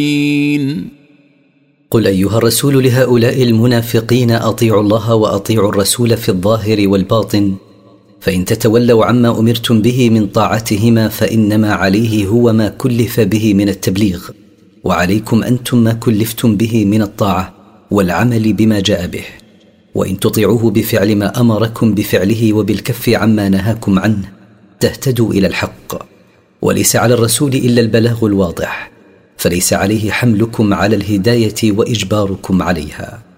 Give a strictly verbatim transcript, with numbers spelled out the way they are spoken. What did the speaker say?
قل أيها الرسول لهؤلاء المنافقين أطيعوا الله وأطيعوا الرسول في الظاهر والباطن، فإن تتولوا عما أمرتم به من طاعتهما فإنما عليه هو ما كلف به من التبليغ، وعليكم أنتم ما كلفتم به من الطاعة والعمل بما جاء به. وإن تطيعوه بفعل ما أمركم بفعله وبالكف عما نهاكم عنه تهتدوا إلى الحق. وليس على الرسول إلا البلاغ الواضح، فليس عليه حملكم على الهداية وإجباركم عليها.